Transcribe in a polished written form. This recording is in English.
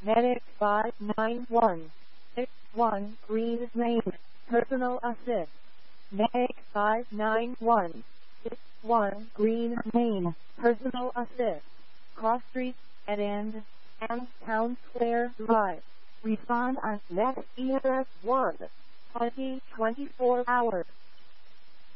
Medic 59161 Green Lane, personal assist. Medic 59161 Green Lane, personal assist. Cross Street, at end, and Town Square Drive. Respond on next EMS 1. 24 hours.